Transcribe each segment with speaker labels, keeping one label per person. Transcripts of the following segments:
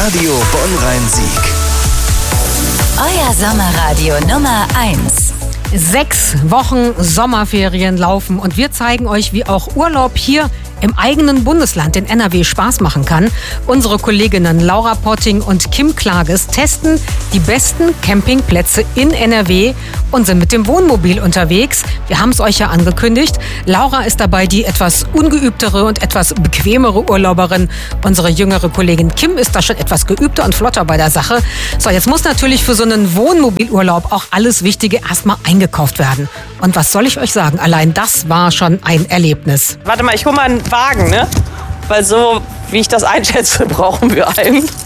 Speaker 1: Radio Bonn-Rhein-Sieg.
Speaker 2: Euer Sommerradio Nummer 1.
Speaker 3: 6 Wochen Sommerferien laufen und wir zeigen euch, wie auch Urlaub hier im eigenen Bundesland in NRW Spaß machen kann. Unsere Kolleginnen Laura Potting und Kim Klages testen die besten Campingplätze in NRW und sind mit dem Wohnmobil unterwegs. Wir haben es euch ja angekündigt. Laura ist dabei die etwas ungeübtere und etwas bequemere Urlauberin. Unsere jüngere Kollegin Kim ist da schon etwas geübter und flotter bei der Sache. So, jetzt muss natürlich für so einen Wohnmobilurlaub auch alles Wichtige erstmal eingekauft werden. Und was soll ich euch sagen? Allein das war schon ein Erlebnis.
Speaker 4: Warte mal, ich hole mal einen Wagen, ne? Weil so, wie ich das einschätze, brauchen wir einen. Ich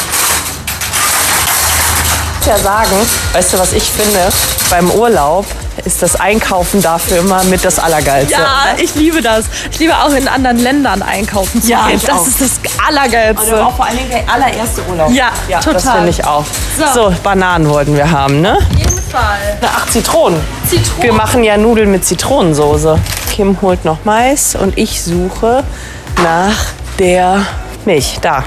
Speaker 4: muss ja sagen, weißt du, was ich finde? Beim Urlaub ist das Einkaufen dafür immer mit das Allergeilste.
Speaker 5: Ja, ich liebe das. Ich liebe auch in anderen Ländern einkaufen zu gehen. Das ist das Allergeilste.
Speaker 4: Also auch vor allen Dingen der allererste Urlaub.
Speaker 5: Ja, total.
Speaker 4: Das finde ich auch. So, Bananen wollten wir haben, ne?
Speaker 5: Auf jeden Fall.
Speaker 4: Ach, Zitronen. Wir machen ja Nudeln mit Zitronensoße. Kim holt noch Mais und ich suche nach der Milch. Da.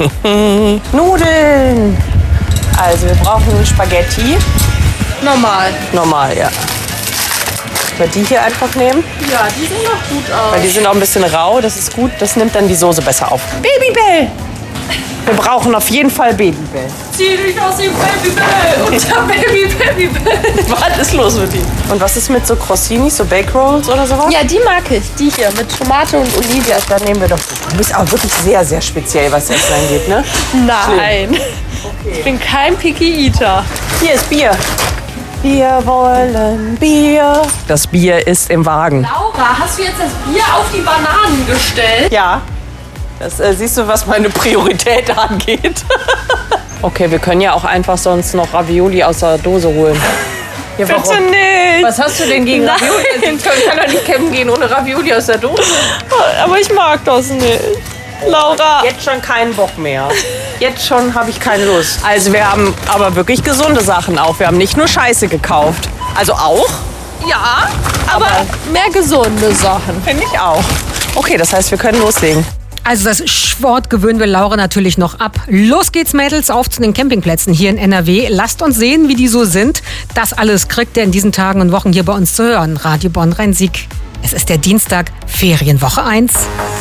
Speaker 4: Nudeln. Also wir brauchen Spaghetti. Normal, ja. Wir die hier einfach nehmen.
Speaker 5: Ja, die sehen doch gut aus.
Speaker 4: Weil die sind auch ein bisschen rau, das ist gut. Das nimmt dann die Soße besser auf. Babybell! Wir brauchen auf jeden Fall Babybell.
Speaker 5: Zieh dich aus dem Babybell! Unter Babybell!
Speaker 4: Was ist los mit ihm? Und was ist mit so Crossinis, so Bake Rolls oder sowas?
Speaker 5: Ja, die mag ich. Die hier mit Tomate und Olivia.
Speaker 4: Dann nehmen wir doch. Du bist auch wirklich sehr, sehr speziell, was das angeht, ne?
Speaker 5: Nein. Okay. Ich bin kein Picky Eater.
Speaker 4: Hier ist Bier. Wir wollen Bier. Das Bier ist im Wagen.
Speaker 5: Laura, hast du jetzt das Bier auf die Bananen gestellt?
Speaker 4: Ja. Das siehst du, was meine Priorität angeht. Okay, wir können ja auch einfach sonst noch Ravioli aus der Dose holen. Ja,
Speaker 5: bitte nicht.
Speaker 4: Was hast du denn gegen Ravioli? Ich kann doch nicht campen gehen ohne Ravioli aus der Dose.
Speaker 5: Aber ich mag das nicht. Laura.
Speaker 4: Jetzt schon keinen Bock mehr. Jetzt schon habe ich keine Lust. Also wir haben aber wirklich gesunde Sachen auch. Wir haben nicht nur Scheiße gekauft. Also auch?
Speaker 5: Ja, aber mehr gesunde Sachen.
Speaker 4: Finde ich auch. Okay, das heißt, wir können loslegen.
Speaker 3: Also das Sport gewöhnen wir Laura natürlich noch ab. Los geht's, Mädels, auf zu den Campingplätzen hier in NRW. Lasst uns sehen, wie die so sind. Das alles kriegt ihr in diesen Tagen und Wochen hier bei uns zu hören. Radio Bonn-Rhein-Sieg. Es ist der Dienstag, Ferienwoche 1.